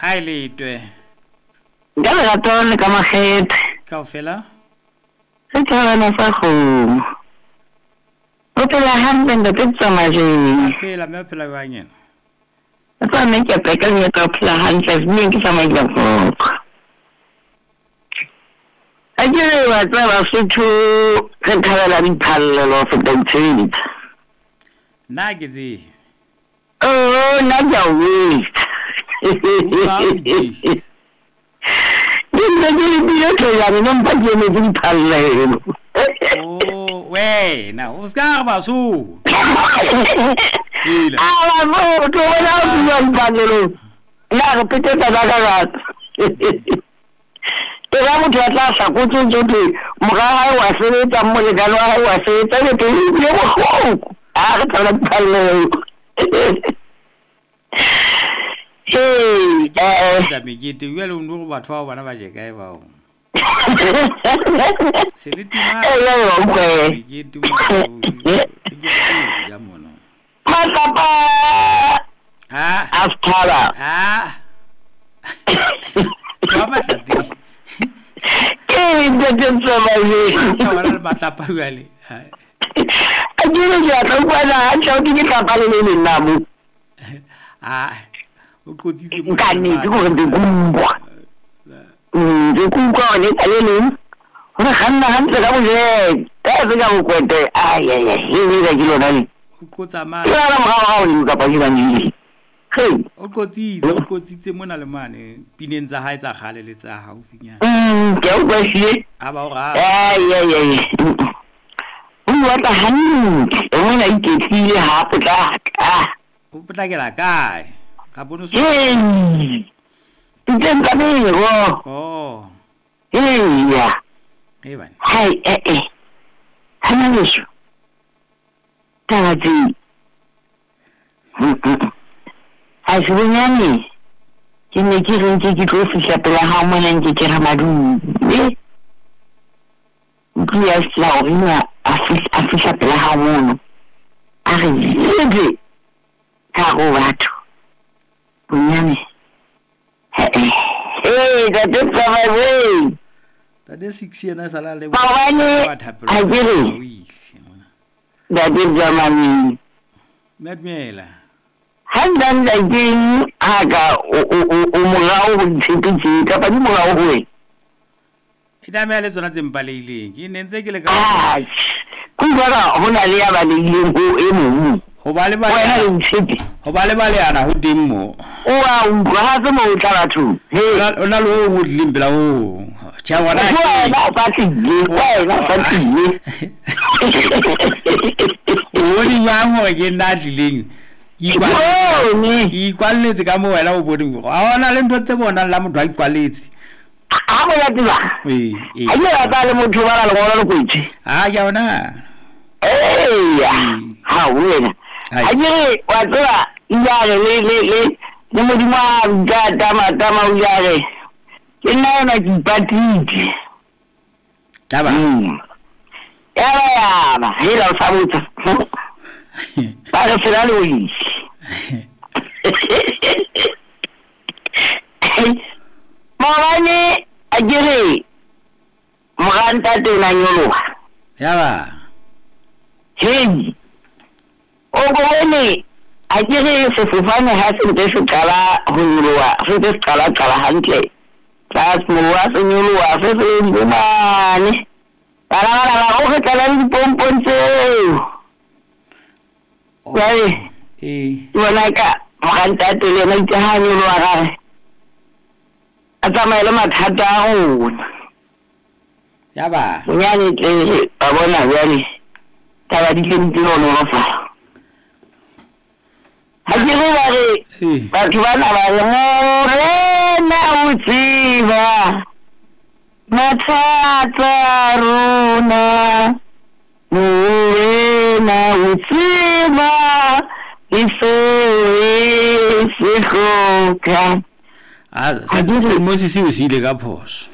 Ai letwe. Nka lerato le ka makgethe. Kaofela? Se thabana sa kgomo. O phela hantle ntate Tsamajeng. Phela mme o phela jwang yena? Sa nne ke peka mme ka phela hantle mme ke tsamaya ka phoka. A ke re wa tsa Basotho re thabela diphallelo ho feta ditshebetso. Nna ke tse. Oh, nna ke a wait. Ke le tloyane no mpa ke eme ke diphallelo. Oh, wena o ska re Basotho. Ala mo to wena o bua diphallelo. La re peteta ba ka rata. Era motho a tla sa go tsontse moga hae wa sebetsa molekano wa hae wa sebetsa le teng le bohloko a re tsala phallelo Tsa megete o le ndo go batho ba bana ba je kae bao se le tima megete mo ya mona Matapa aftara Baba tati ke ntate Tsamajeng wala le matlapa jale a dire ja ka bona a tla ke tlapa le nna mo o qotsitse mo ka ne ke go re kumbwa ke kumbwa le tsaleng hore ganna hantle ka bojeng ka se ka go kwete ai he ga ke lona le o qotsa ma ya ra mra ga o ka pa ke bani o qotsitse mona le mane pineng tsa hae tsa gale le tsa haufinyana ke o kwashie a ba o ga o wa ta hantle o mona iketlile ha potlaka o potlakela kae ga bono so ntse ka mero oh ya bana hai hana leso tawati ai sunyani ke ne ke reng ke tlo fihla pela ha mona nke ke ramadu ke ya sla orina a fihla pela ha mono a re yebe ka go batho bunyane that is Tsamajeng that is 6 yena sala le wa thapelo a dire that is Tsamajeng medmela handan da gin aga o morao ntshepetse ka pa di morao hoe ida mele tsona tsempaleileng ke nentse ke le ka ku bara hona le ya ba le ileng go e mong ho ba le ba wena le ntshepetse ho ba le baleana ho dimmo o a utlwa ha se mo tla batho o na lo go dlimbela o cha wana wena ba tsile o di yang ho ke nna tlileng ikwaletse ka mo wena o bodi go a ona le ntho tse bona la motho a ikwaletse a bona diba a ye ba le motho ba la go le kwetse ya ona ha wena a ye wa tswa ya le modimo a tama o jare ke nna na ke patiti taba ya hela o sabotsa ba re fela le oi Morane a dire moranta tena nyoloha ya ba o bone a dire sefofane ha se ntse se qala ho nyoloha se ntse se qala hantle tla mowa se nyoloha se ngumane bara o ke tla le dipompong tseo wena ka moranta tele na ithahanyo lo wa gare a tsamaile mathata a rona ya ba nyane tle ba bona bjale taba di tlentse no fa ha ke re ba re batho bana ba re more na o tsiba mathata rona more na o tsiba se khoka se Moses o se ile ka phoso